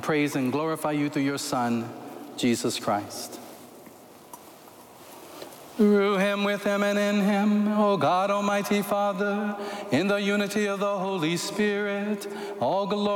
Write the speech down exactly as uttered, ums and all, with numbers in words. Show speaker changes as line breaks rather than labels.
and praise and glorify you through your Son, Jesus Christ. Through him, with him, and in him, O God, Almighty Father, in the unity of the Holy Spirit, all glory